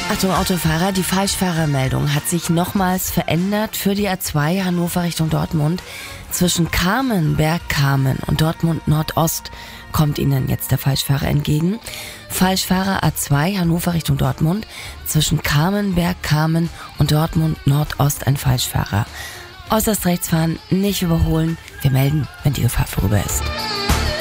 Achtung Autofahrer, die Falschfahrermeldung hat sich nochmals verändert für die A2 Hannover Richtung Dortmund. Zwischen Bergkamen und Dortmund Nordost kommt Ihnen jetzt der Falschfahrer entgegen. Falschfahrer A2 Hannover Richtung Dortmund. Zwischen Bergkamen und Dortmund Nordost ein Falschfahrer. Äußerst rechts fahren, nicht überholen. Wir melden, wenn die Gefahr vorüber ist.